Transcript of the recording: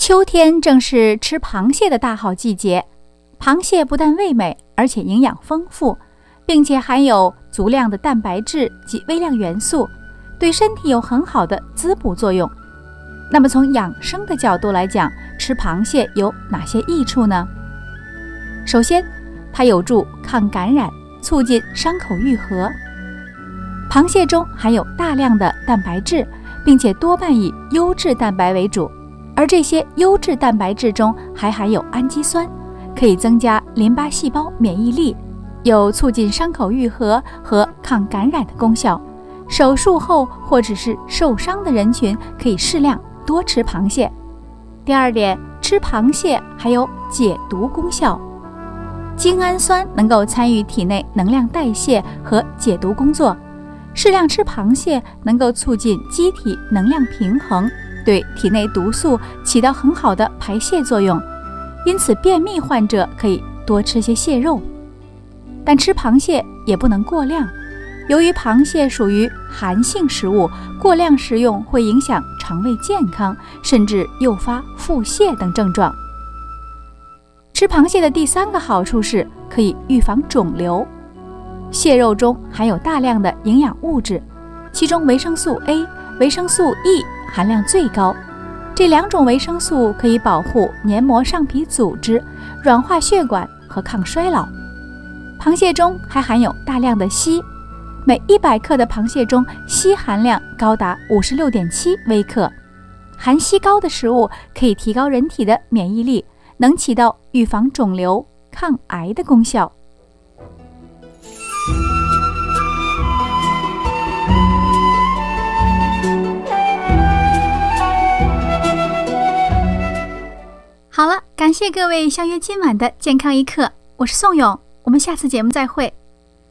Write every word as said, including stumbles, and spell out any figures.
秋天正是吃螃蟹的大好季节，螃蟹不但味美，而且营养丰富，并且含有足量的蛋白质及微量元素，对身体有很好的滋补作用。那么从养生的角度来讲，吃螃蟹有哪些益处呢？首先，它有助抗感染，促进伤口愈合。螃蟹中含有大量的蛋白质，并且多半以优质蛋白为主，而这些优质蛋白质中还含有氨基酸，可以增加淋巴细胞免疫力，有促进伤口愈合和抗感染的功效。手术后或者是受伤的人群可以适量多吃螃蟹。第二点，吃螃蟹还有解毒功效。精氨酸能够参与体内能量代谢和解毒工作，适量吃螃蟹能够促进机体能量平衡，对体内毒素起到很好的排泄作用，因此便秘患者可以多吃些蟹肉。但吃螃蟹也不能过量，由于螃蟹属于寒性食物，过量食用会影响肠胃健康，甚至诱发腹泻等症状。吃螃蟹的第三个好处是可以预防肿瘤。蟹肉中含有大量的营养物质，其中维生素 A、维生素 E 含量最高。这两种维生素可以保护黏膜上皮组织、软化血管和抗衰老。螃蟹中还含有大量的硒，每一百克的螃蟹中硒含量高达 五十六点七 微克。含硒高的食物可以提高人体的免疫力，能起到预防肿瘤、抗癌的功效。好了，感谢各位相约今晚的健康一刻，我是宋勇，我们下次节目再会。